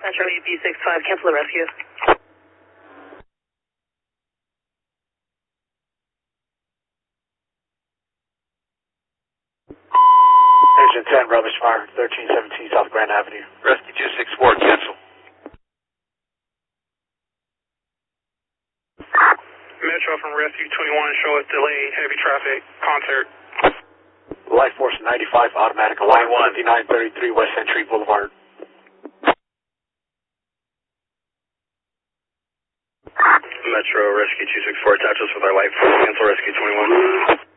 Metro UP65, cancel the rescue. Engine 10, rubbish fire, 1317 South Grand Avenue. Rescue 264, cancel. Metro from Rescue 21, show us delay, heavy traffic, concert. Life Force 95, automatic alarm, 5933 West Century Boulevard. Metro Rescue 264, attach us with our life force, cancel Rescue 21.